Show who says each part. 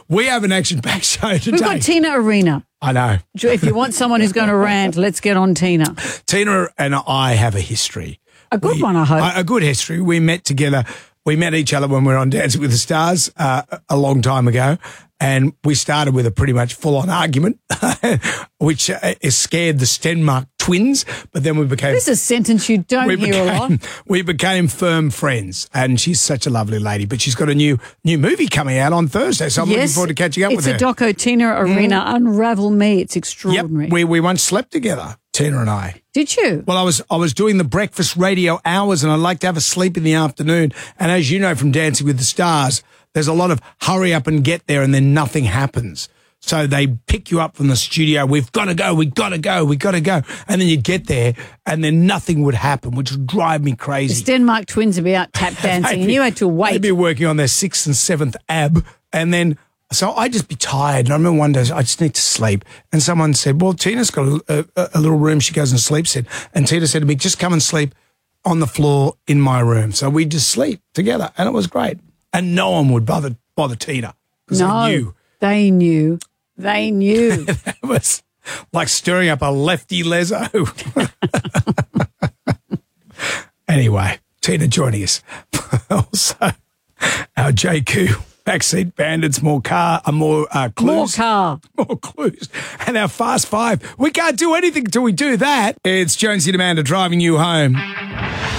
Speaker 1: We have an action-packed show today.
Speaker 2: We've got Tina Arena.
Speaker 1: I know.
Speaker 2: If you want someone who's going to rant, let's get on Tina.
Speaker 1: Tina and I have a history.
Speaker 2: A good one, I hope.
Speaker 1: A good history. We met together. We met each other when we were on Dancing with the Stars a long time ago, and we started with a pretty much full-on argument, which scared the Stenmark twins, but then we became...
Speaker 2: This is a sentence you don't hear a lot.
Speaker 1: We became firm friends, and she's such a lovely lady, but she's got a new movie coming out on Thursday, so I'm looking forward to catching up with her.
Speaker 2: It's a doco, Tina Arena, Unravel Me. It's extraordinary.
Speaker 1: Yep, we once slept together, Tina and I.
Speaker 2: Did you?
Speaker 1: Well, I was doing the breakfast radio hours, and I like to have a sleep in the afternoon. And as you know from Dancing with the Stars, there's a lot of hurry up and get there, and then nothing happens. So they pick you up from the studio. We've got to go. We got to go. We got to go. And then you get there, and then nothing would happen, which would drive me crazy.
Speaker 2: The Stenmark twins would be out tap dancing, and you had to wait.
Speaker 1: They'd be working on their 6th and 7th ab, and then. So I'd just be tired. And I remember one day I just need to sleep. And someone said, well, Tina's got a little room she goes and sleeps in. And Tina said to me, just come and sleep on the floor in my room. So we'd just sleep together. And it was great. And no one would bother Tina.
Speaker 2: No, they knew. They knew.
Speaker 1: That was like stirring up a lefty lezo. Anyway, Tina joining us. Also, our JQ. Backseat bandits, more clues. More clues. And our Fast Five. We can't do anything until we do that. It's Jonesy Demander driving you home.